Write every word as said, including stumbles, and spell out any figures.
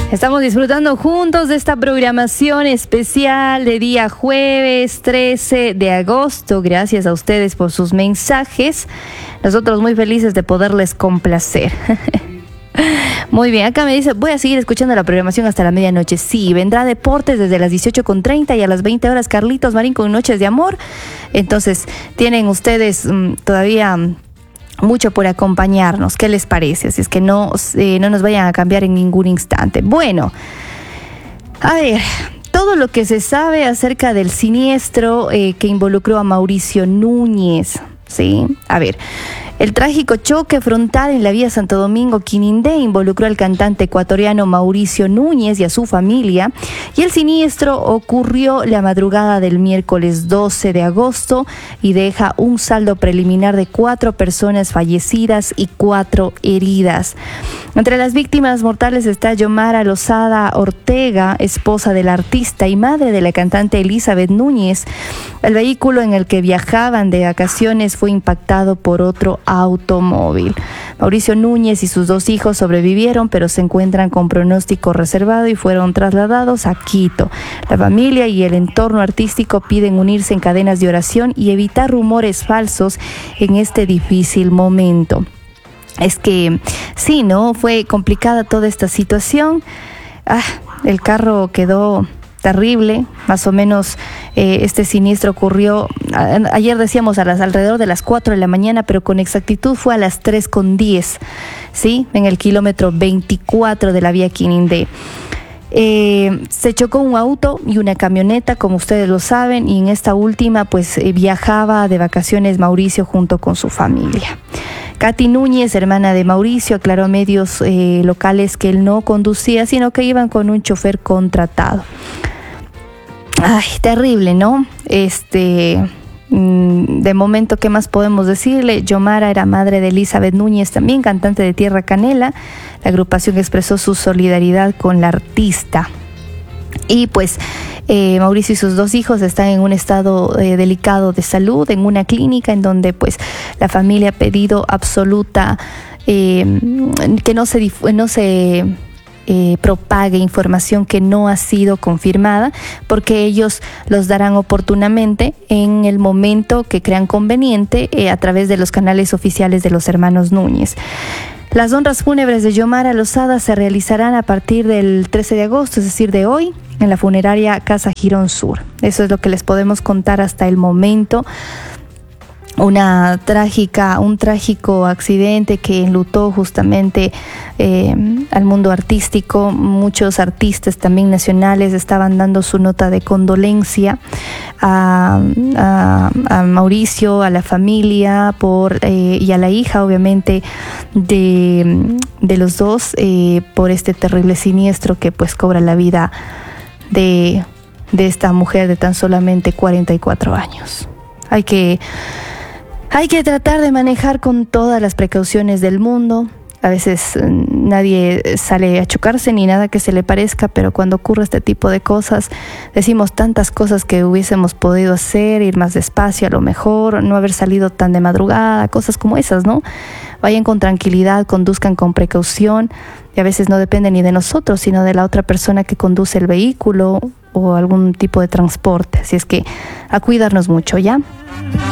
Estamos disfrutando juntos de esta programación especial de día jueves trece de agosto. Gracias a ustedes por sus mensajes. Nosotros muy felices de poderles complacer. Muy bien, acá me dice, voy a seguir escuchando la programación hasta la medianoche. Sí, vendrá Deportes desde las dieciocho con treinta y a las veinte horas Carlitos Marín con Noches de Amor. Entonces, tienen ustedes mmm, todavía... mucho por acompañarnos. ¿Qué les parece? Así es que no, eh, no nos vayan a cambiar en ningún instante. Bueno, a ver, todo lo que se sabe acerca del siniestro eh, que involucró a Mauricio Núñez, ¿sí? A ver, el trágico choque frontal en la vía Santo Domingo-Quinindé involucró al cantante ecuatoriano Mauricio Núñez y a su familia, y el siniestro ocurrió la madrugada del miércoles doce de agosto y deja un saldo preliminar de cuatro personas fallecidas y cuatro heridas. Entre las víctimas mortales está Yomara Lozada Ortega, esposa del artista y madre de la cantante Elizabeth Núñez. El vehículo en el que viajaban de vacaciones fue impactado por otro automóvil. Mauricio Núñez y sus dos hijos sobrevivieron, pero se encuentran con pronóstico reservado y fueron trasladados a Quito. La familia y el entorno artístico piden unirse en cadenas de oración y evitar rumores falsos en este difícil momento. Es que sí, ¿no? Fue complicada toda esta situación. Ah, el carro quedó terrible, más o menos eh, este siniestro ocurrió, a, ayer decíamos a las alrededor de las cuatro de la mañana, pero con exactitud fue a las tres con diez, ¿sí? En el kilómetro veinticuatro de la vía Quinindé. Eh, se chocó un auto y una camioneta, como ustedes lo saben, y en esta última pues eh, viajaba de vacaciones Mauricio junto con su familia. Katy Núñez, hermana de Mauricio, aclaró a medios eh, locales que él no conducía, sino que iban con un chofer contratado. Ay, terrible, ¿no? Este, de momento, ¿qué más podemos decirle? Yomara era madre de Elizabeth Núñez, también cantante de Tierra Canela. La agrupación expresó su solidaridad con la artista. Y pues eh, Mauricio y sus dos hijos están en un estado eh, delicado de salud, en una clínica en donde pues la familia ha pedido absoluta eh, que no se difu- no se eh, propague información que no ha sido confirmada, porque ellos los darán oportunamente en el momento que crean conveniente eh, a través de los canales oficiales de los hermanos Núñez. Las honras fúnebres de Yomara Lozada se realizarán a partir del trece de agosto, es decir, de hoy, en la funeraria Casa Girón Sur. Eso es lo que les podemos contar hasta el momento. Una trágica, un trágico accidente que enlutó justamente eh, al mundo artístico. Muchos artistas también nacionales estaban dando su nota de condolencia a, a, a Mauricio, a la familia por eh, y a la hija, obviamente, de, de los dos eh, por este terrible siniestro que pues cobra la vida de, de esta mujer de tan solamente cuarenta y cuatro años. Hay que Hay que tratar de manejar con todas las precauciones del mundo. A veces eh, nadie sale a chocarse ni nada que se le parezca, pero cuando ocurre este tipo de cosas, decimos tantas cosas que hubiésemos podido hacer, ir más despacio a lo mejor, no haber salido tan de madrugada, cosas como esas, ¿no? Vayan con tranquilidad, conduzcan con precaución, y a veces no depende ni de nosotros, sino de la otra persona que conduce el vehículo o algún tipo de transporte. Así es que a cuidarnos mucho, ¿ya?